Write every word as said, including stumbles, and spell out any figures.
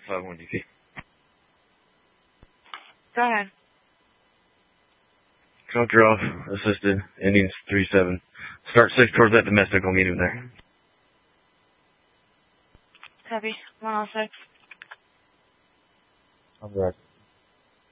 five one D P. Go ahead. Counter off, assisted, Indians three seven. Start six towards that domestic, I'll meet him there. Copy, one oh six. All right.